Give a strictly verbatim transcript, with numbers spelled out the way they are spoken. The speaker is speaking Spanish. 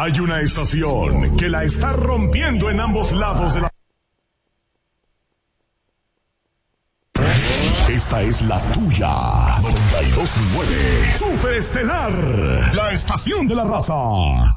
Hay una estación que la está rompiendo en ambos lados de la... Esta es la tuya. noventa y dos punto nueve. Superestelar. La estación de la raza.